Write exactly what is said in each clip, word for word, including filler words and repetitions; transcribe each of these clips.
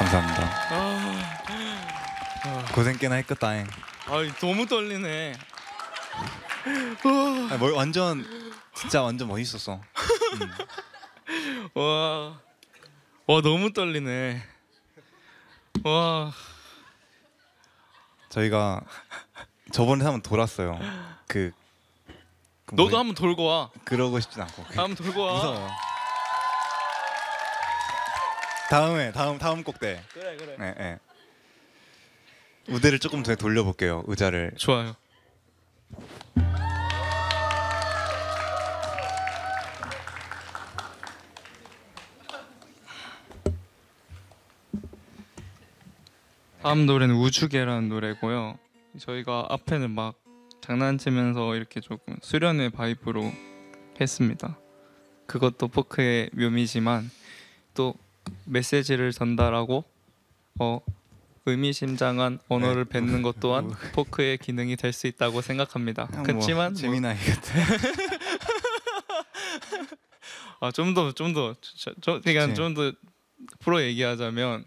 감사합니다. 아, 고생 꽤나 했겠다잉. 아, 너무 떨리네. 아, 뭐 완전 진짜 완전 멋있었어. 음. 와, 와 너무 떨리네. 와, 저희가 저번에 한번 돌았어요. 그, 그 너도 뭐, 한번 돌고 와. 그러고 싶진 않고. 그, 한번 돌고 와. 무서워. 다음에 다음 다음 곡 때. 그래 그래. 네, 네. 무대를 조금 더 돌려볼게요. 의자를. 좋아요. 다음 노래는 우주개라는 노래고요. 저희가 앞에는 막 장난치면서 이렇게 조금 수련의 바이브로 했습니다. 그것도 포크의 묘미지만 또 메시지를 전달하고 어, 의미심장한 언어를 네. 뵙는 것 또한 뭐. 포크의 기능이 될 수 있다고 생각합니다. 뭐, 그렇지만 뭐, 재미나이 같아. 아, 좀 더 좀 더 그냥 그치. 좀 더 프로 얘기하자면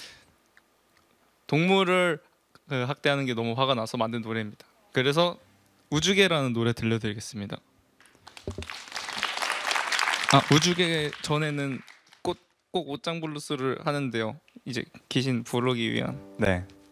동물을 그 학대하는 게 너무 화가 나서 만든 노래입니다. 그래서 우주개라는 노래 들려드리겠습니다. 아, 우주개 전에는 꼭, 꼭 옷장 블루스를 하는데요. 이제 귀신 부르기 위한 네.